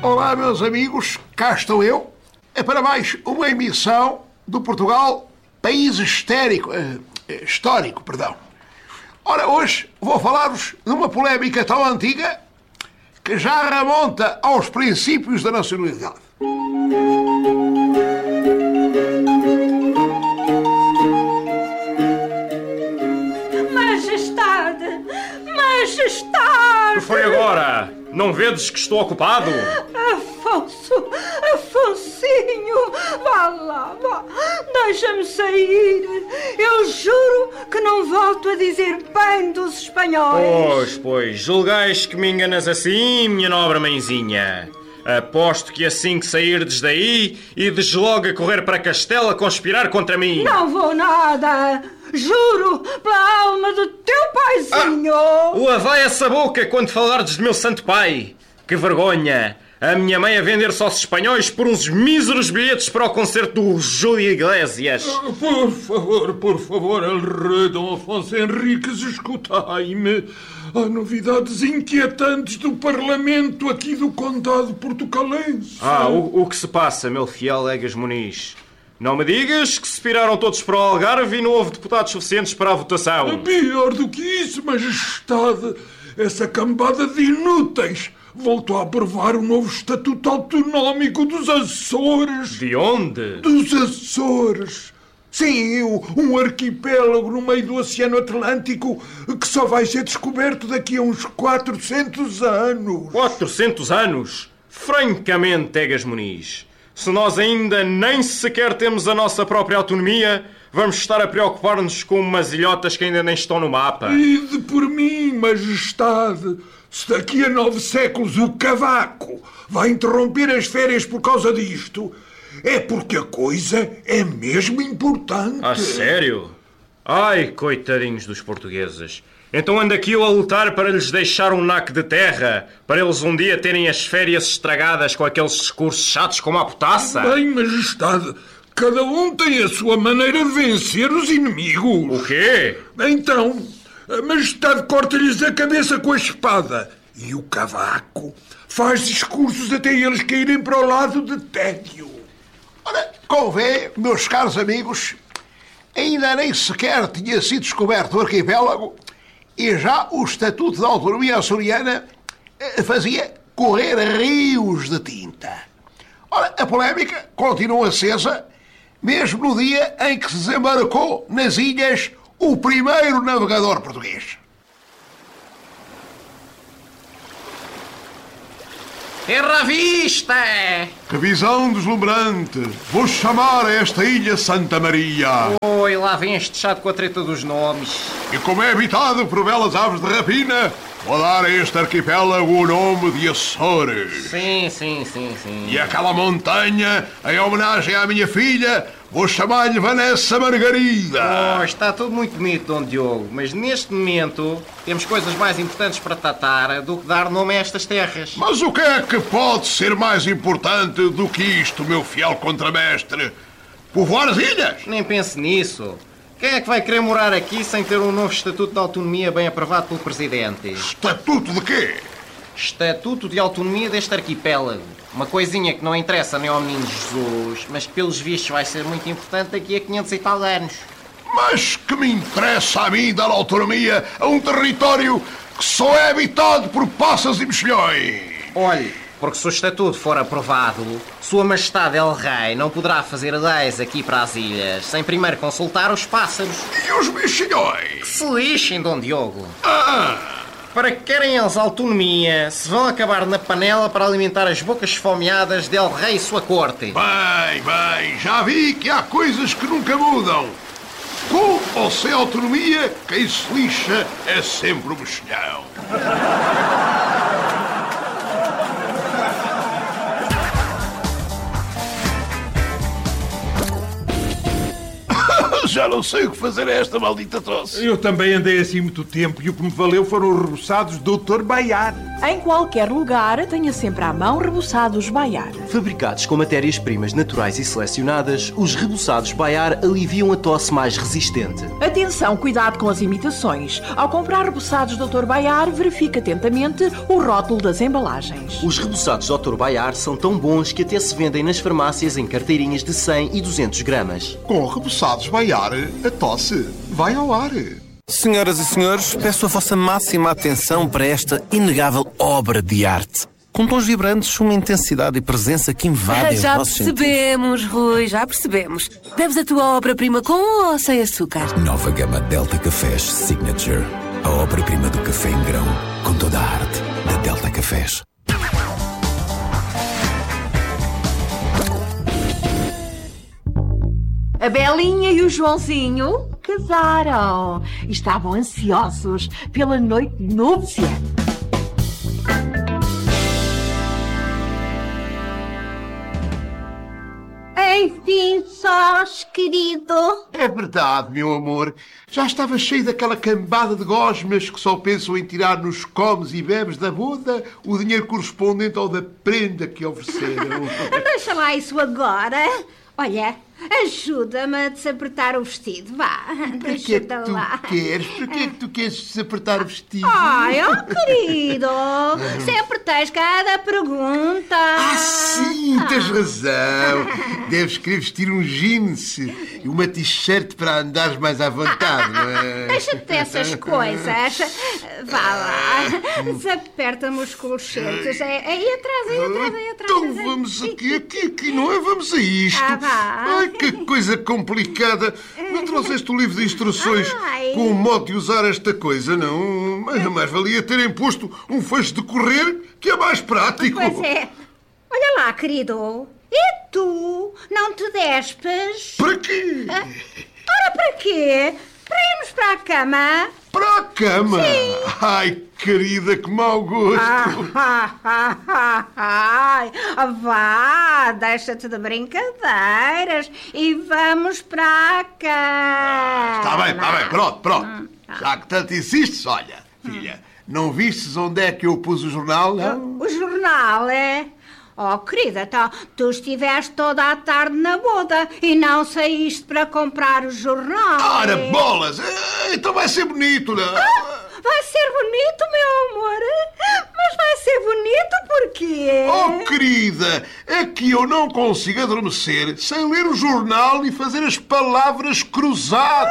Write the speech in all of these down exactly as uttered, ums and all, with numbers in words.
Olá, meus amigos, cá estou eu, é para mais uma emissão do Portugal País Histérico, eh, Histórico, perdão. Ora, hoje vou falar-vos de uma polémica tão antiga que já remonta aos princípios da nacionalidade. Majestade! Majestade! Que foi agora? Não vedes que estou ocupado? Afonso! Afonsinho! Vá lá, vá! Deixa-me sair! Eu juro que não volto a dizer bem dos espanhóis! Pois, pois, julgais que me enganas assim, minha nobre mãezinha? Aposto que assim que sairdes daí, ides logo a correr para Castelo a conspirar contra mim. Não vou nada! Juro, pela alma do teu paizinho! Ah, lavai essa boca quando falardes de meu santo pai! Que vergonha! A minha mãe a vender-se aos espanhóis por uns míseros bilhetes para o concerto do Júlio Iglesias. Por favor, por favor, El Rei Dom Afonso Henriques, escutai-me. Há novidades inquietantes do Parlamento aqui do Condado Portucalense. Ah, o, o que se passa, meu fiel Egas Muniz? Não me digas que se piraram todos para o Algarve e não houve deputados suficientes para a votação. Pior do que isso, Majestade. Essa cambada de inúteis voltou a aprovar o novo Estatuto Autonómico dos Açores. De onde? Dos Açores. Sim, um arquipélago no meio do Oceano Atlântico que só vai ser descoberto daqui a uns quatrocentos anos. quatrocentos anos? Francamente, Egas Muniz, se nós ainda nem sequer temos a nossa própria autonomia, vamos estar a preocupar-nos com umas ilhotas que ainda nem estão no mapa. E de por mim, Majestade, se daqui a nove séculos o Cavaco vai interromper as férias por causa disto, é porque a coisa é mesmo importante. A sério? Ai, coitadinhos dos portugueses. Então ando aqui eu a lutar para lhes deixar um naco de terra, para eles um dia terem as férias estragadas com aqueles discursos chatos como a potaça? Bem, Majestade, cada um tem a sua maneira de vencer os inimigos. O quê? Então, a Majestade corta-lhes a cabeça com a espada e o Cavaco faz discursos até eles caírem para o lado de tédio. Ora, como vê, meus caros amigos, ainda nem sequer tinha sido descoberto o arquipélago e já o Estatuto da Autonomia Açoriana fazia correr rios de tinta. Ora, a polémica continua acesa, mesmo no dia em que se desembarcou nas ilhas o primeiro navegador português. Terra à vista! Que visão deslumbrante! Vou chamar a esta ilha Santa Maria. Oi, lá vem este chato com a treta dos nomes. E como é habitado por belas aves de rapina, vou dar a este arquipélago o nome de Açores. Sim, sim, sim, sim. E aquela montanha, em homenagem à minha filha, vou chamar-lhe Vanessa Margarida. Oh, está tudo muito bonito, Dom Diogo, mas neste momento temos coisas mais importantes para tratar do que dar nome a estas terras. Mas o que é que pode ser mais importante do que isto, meu fiel contramestre? Povoar as ilhas? Nem pense nisso. Quem é que vai querer morar aqui sem ter um novo Estatuto de Autonomia bem aprovado pelo Presidente? Estatuto de quê? Estatuto de Autonomia deste arquipélago. Uma coisinha que não interessa nem ao menino Jesus, mas que pelos vistos vai ser muito importante daqui a quinhentos e tal anos. Mas que me interessa a mim dar autonomia a um território que só é habitado por passas e mexilhões? Olhe, porque se o Estatuto for aprovado, Sua Majestade El Rei não poderá fazer leis aqui para as ilhas sem primeiro consultar os pássaros. E os mexilhões? Que se lixem, Dom Diogo. Ah! Para que querem eles autonomia, se vão acabar na panela para alimentar as bocas esfomeadas de El Rei e sua corte. Bem, bem, já vi que há coisas que nunca mudam. Com ou sem autonomia, quem se lixa é sempre o mexilhão. Já não sei o que fazer a esta maldita tosse. Eu também andei assim muito tempo e o que me valeu foram os reboçados do doutor Baiar. Em qualquer lugar, tenha sempre à mão reboçados Baiar. Fabricados com matérias-primas naturais e selecionadas, os reboçados Baiar aliviam a tosse mais resistente. Atenção, cuidado com as imitações. Ao comprar reboçados doutor Baiar, verifique atentamente o rótulo das embalagens. Os reboçados doutor Baiar são tão bons que até se vendem nas farmácias em carteirinhas de cem e duzentos gramas. Com reboçados Baiar, a tosse vai ao ar. Senhoras e senhores, peço a vossa máxima atenção para esta inegável obra de arte. Com tons vibrantes, uma intensidade e presença que invadem Já os nossos sentidos. percebemos, Rui, já percebemos. Deves a tua obra-prima com ou sem açúcar? Nova gama Delta Cafés Signature. A obra-prima do café em grão, com toda a arte da Delta Cafés. A Belinha e o Joãozinho casaram e estavam ansiosos pela noite de núpcia. Enfim, sós, querido. É verdade, meu amor. Já estava cheio daquela cambada de gosmas que só pensam em tirar nos comes e bebes da boda o dinheiro correspondente ao da prenda que ofereceram. Deixa lá isso agora. Olha, ajuda-me a desapertar o vestido, vá. Para que é que tu lá. queres? Para que é que tu queres desapertar o vestido? Ai, oh querido, sempre tens cada pergunta. Ah, sim, tens razão. Deves querer vestir um jeans e uma t-shirt para andares mais à vontade, não é? Deixa-te dessas coisas. Vá lá, desaperta-me os colchetes. Aí atrás, aí atrás, aí atrás. Então vamos aqui, aqui, aqui, não é? Vamos a isto. Ah, vá. Ai, que coisa complicada. Não trouxeste o livro de instruções Ai. com o modo de usar esta coisa, não? Mas mais valia terem posto um fecho de correr, que é mais prático. Pois é. Olha lá, querido. E tu? Não te despes? Para quê? Ah, ora, para quê? Para irmos para a cama? Para a cama? Sim. Ai, querida, que mau gosto. Ah, ah, ah, ah, ah, vá, deixa-te de brincadeiras e vamos para a cama. Está bem, está bem, pronto, pronto. Já que tanto insistes, olha, filha, não vistes onde é que eu pus o jornal, não? O jornal, é? Oh, querida, tá, tu estiveste toda a tarde na boda e não saíste para comprar o jornal. Ora, bolas! Então vai ser bonito, não? Ah, vai ser bonito, meu amor? Mas vai ser bonito porquê? Oh, querida, é que eu não consigo adormecer sem ler o jornal e fazer as palavras cruzadas.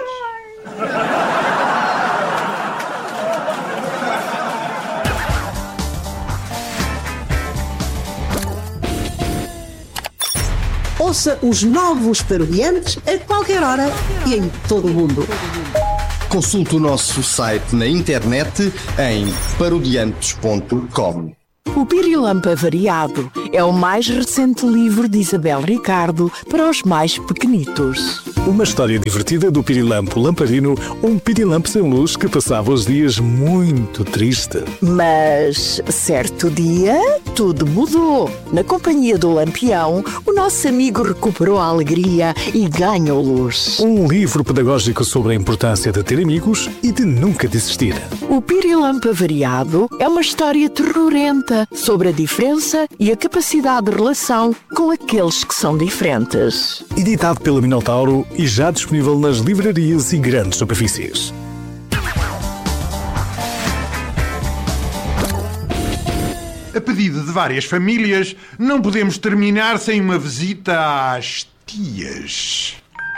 Ouça os novos Parodiantes a qualquer hora e em todo o mundo. Consulte o nosso site na internet em parodiantes ponto com. O Pirilampo Avariado é o mais recente livro de Isabel Ricardo para os mais pequenitos. Uma história divertida do Pirilampo Lamparino, um pirilampo sem luz que passava os dias muito triste. Mas, certo dia, tudo mudou. Na companhia do Lampião, o nosso amigo recuperou a alegria e ganhou luz. Um livro pedagógico sobre a importância de ter amigos e de nunca desistir. O Pirilampo Avariado é uma história terrorenta sobre a diferença e a capacidade de relação com aqueles que são diferentes. Editado pela Minotauro e já disponível nas livrarias e grandes superfícies. A pedido de várias famílias, não podemos terminar sem uma visita às tias.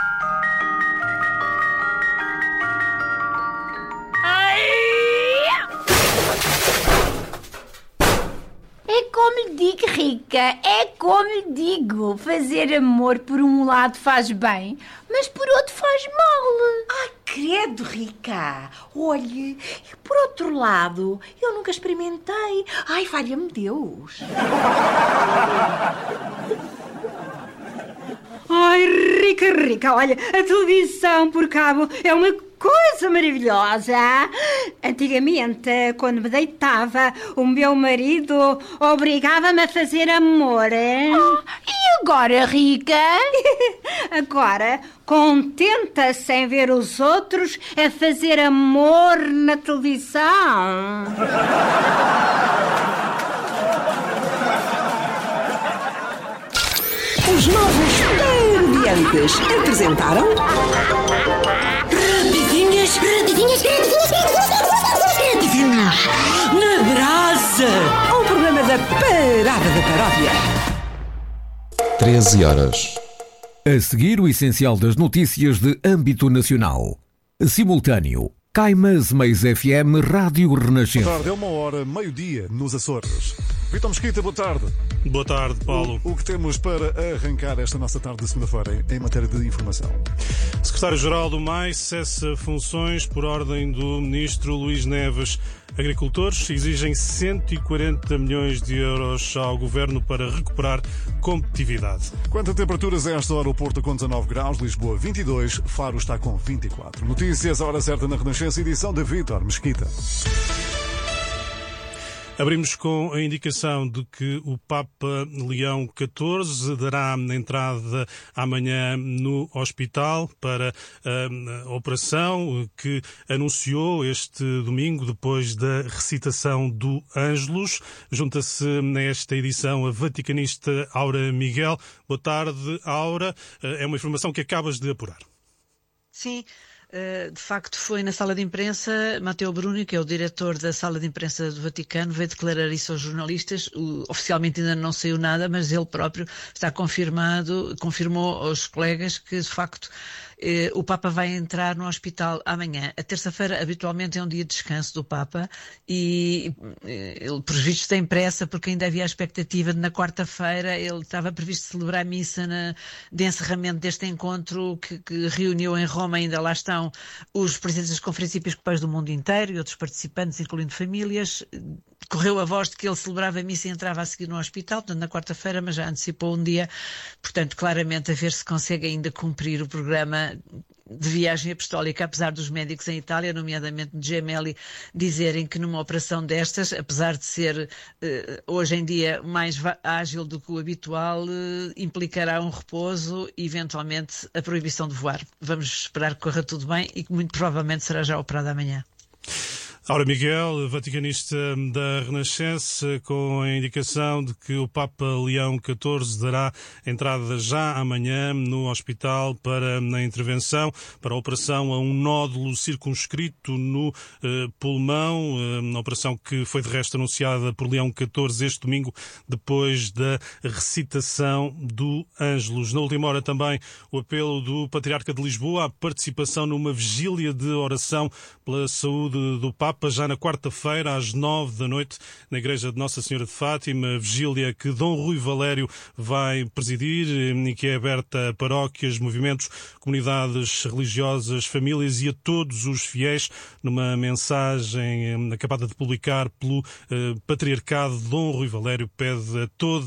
É como lhe digo, Rica, é como lhe digo. Fazer amor por um lado faz bem, mas por outro faz mal. Ai, credo, Rica. Olhe, por outro lado, eu nunca experimentei. Ai, valha-me Deus. Ai, Rica, Rica, olha, a televisão por cabo é uma coisa maravilhosa. Antigamente, quando me deitava, o meu marido obrigava-me a fazer amor. Oh, e agora, Rica? Agora, contenta-se em ver os outros a fazer amor na televisão. Os novos parodiantes apresentaram... Rapidinhas, rapidinhas, rapidinhas, rapidinhas, na brasa. Um programa da Parada da Paródia. treze horas. A seguir, o essencial das notícias de âmbito nacional. Simultâneo. Caimas Mais F M Rádio Renascença. Boa tarde, é uma hora, meio-dia, nos Açores. Vitor Mesquita, boa tarde. Boa tarde, Paulo. O, o que temos para arrancar esta nossa tarde de segunda-feira em, em matéria de informação? Secretário-Geral do M A I cessa funções por ordem do Ministro Luís Neves. Agricultores exigem cento e quarenta milhões de euros ao Governo para recuperar competitividade. Quanto a temperaturas, a esta hora o Porto com dezanove graus, Lisboa vinte e dois, Faro está com vinte e quatro. Notícias à hora certa na Renascença, edição de Vítor Mesquita. Abrimos com a indicação de que o Papa Leão catorze dará entrada amanhã no hospital para a operação que anunciou este domingo depois da recitação do Ângelus. Junta-se nesta edição a vaticanista Aura Miguel. Boa tarde, Aura. É uma informação que acabas de apurar. Sim. De facto, foi na sala de imprensa, Matteo Bruni, que é o diretor da sala de imprensa do Vaticano, veio declarar isso aos jornalistas. O, oficialmente ainda não saiu nada, mas ele próprio está confirmado, confirmou aos colegas que, de facto, eh, o Papa vai entrar no hospital amanhã. A terça-feira, habitualmente, é um dia de descanso do Papa e eh, ele, por vistos, tem pressa, porque ainda havia a expectativa de, na quarta-feira, ele estava previsto celebrar a missa na, de encerramento deste encontro que, que reuniu em Roma, ainda lá estão os presidentes das conferências episcopais do mundo inteiro e outros participantes, incluindo famílias. Correu a voz de que ele celebrava a missa e entrava a seguir no hospital, portanto, na quarta-feira, mas já antecipou um dia. Portanto, claramente, a ver se consegue ainda cumprir o programa de viagem apostólica, apesar dos médicos em Itália, nomeadamente de Gemelli, dizerem que numa operação destas, apesar de ser eh, hoje em dia mais ágil do que o habitual, eh, implicará um repouso e eventualmente a proibição de voar. Vamos esperar que corra tudo bem e que muito provavelmente será já operado amanhã. Aura Miguel, vaticanista da Renascença, com a indicação de que o Papa Leão catorze dará entrada já amanhã no hospital para a intervenção, para a operação a um nódulo circunscrito no eh, pulmão, eh, uma operação que foi de resto anunciada por Leão catorze este domingo, depois da recitação do Ângelus. Na última hora também o apelo do Patriarca de Lisboa à participação numa vigília de oração pela saúde do Papa, já na quarta-feira, às nove da noite, na Igreja de Nossa Senhora de Fátima, vigília que Dom Rui Valério vai presidir e que é aberta a paróquias, movimentos, comunidades religiosas, famílias e a todos os fiéis, numa mensagem acabada de publicar pelo uh, Patriarcado. Dom Rui Valério pede a toda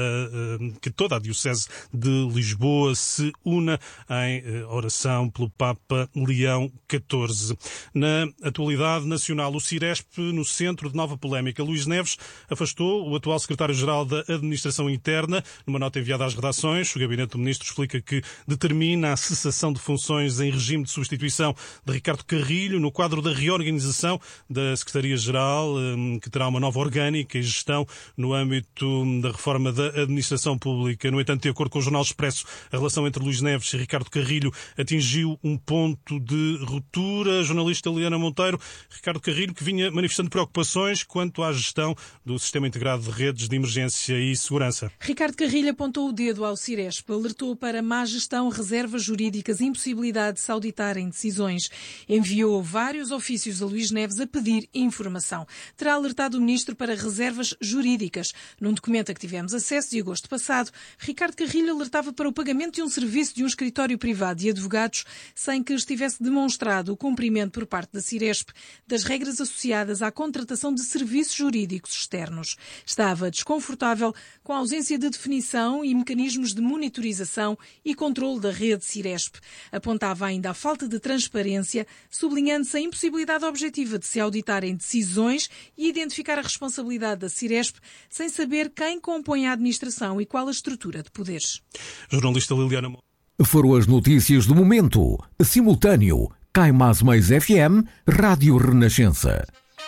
a, uh, que toda a Diocese de Lisboa se una em uh, oração pelo Papa Leão catorze. Na atualidade nacional, o Ciresp no centro de nova polémica. Luís Neves afastou o atual secretário-geral da Administração Interna. Numa nota enviada às redações, o Gabinete do Ministro explica que determina a cessação de funções em regime de substituição de Ricardo Carrilho no quadro da reorganização da Secretaria-Geral, que terá uma nova orgânica e gestão no âmbito da reforma da Administração Pública. No entanto, de acordo com o Jornal Expresso, a relação entre Luís Neves e Ricardo Carrilho atingiu um ponto de ruptura. A jornalista Liliana Monteiro, Ricardo Carrilho, que vinha manifestando preocupações quanto à gestão do Sistema Integrado de Redes de Emergência e Segurança. Ricardo Carrilho apontou o dedo ao Ciresp, alertou para má gestão, reservas jurídicas e impossibilidade de se auditarem decisões. Enviou vários ofícios a Luís Neves a pedir informação. Terá alertado o Ministro para reservas jurídicas. Num documento a que tivemos acesso de agosto passado, Ricardo Carrilho alertava para o pagamento de um serviço de um escritório privado de advogados sem que estivesse demonstrado o cumprimento por parte da Ciresp das regras associadas à contratação de serviços jurídicos externos. Estava desconfortável com a ausência de definição e mecanismos de monitorização e controle da rede Ciresp. Apontava ainda a falta de transparência, sublinhando-se a impossibilidade objetiva de se auditarem decisões e identificar a responsabilidade da Ciresp sem saber quem compõe a administração e qual a estrutura de poderes. Jornalista Liliana. Foram as notícias do momento. Simultâneo. Cai Mais Mais F M, Rádio Renascença.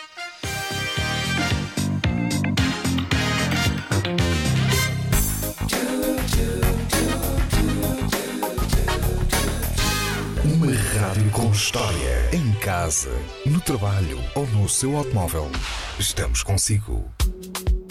Uma rádio com história. Em casa, no trabalho ou no seu automóvel. Estamos consigo.